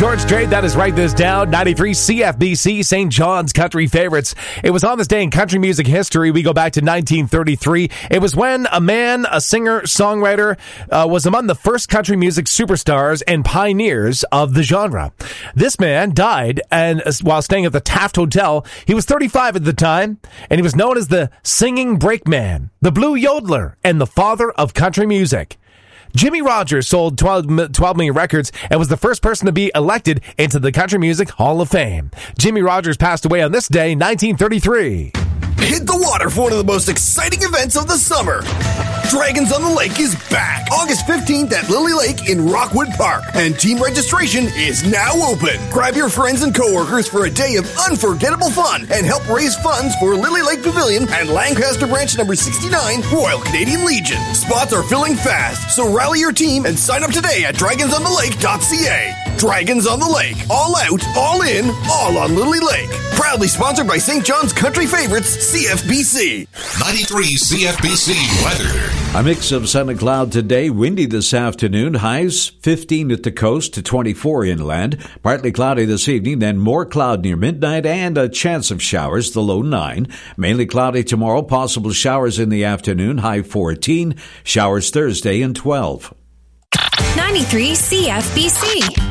George Strait, that is Write This Down. 93 CFBC, St. John's Country Favorites. It was on this day in country music history. We go back to 1933. It was when a man, a singer, songwriter, was among the first country music superstars and pioneers of the genre. This man died while staying at the Taft Hotel. He was 35 at the time, and he was known as the Singing Brakeman, the Blue Yodeler, and the father of country music. Jimmie Rodgers sold 12 million records and was the first person to be elected into the Country Music Hall of Fame. Jimmie Rodgers passed away on this day, 1933. Hit the water for one of the most exciting events of the summer. Dragons on the Lake is back August 15th at Lily Lake in Rockwood Park, and team registration is now open. Grab your friends and coworkers for a day of unforgettable fun and help raise funds for Lily Lake Pavilion and Lancaster Branch number 69 Royal Canadian Legion. Spots are filling fast, so rally your team and sign up today at dragonsonthelake.ca. Dragons on the Lake. All out, all in, all on Lily Lake. Proudly sponsored by St. John's Country Favorites, CFBC. 93 CFBC weather. A mix of sun and cloud today. Windy this afternoon. Highs 15 at the coast to 24 inland. Partly cloudy this evening, then more cloud near midnight and a chance of showers, the low 9. Mainly cloudy tomorrow. Possible showers in the afternoon. High 14. Showers Thursday and 12. 93 CFBC.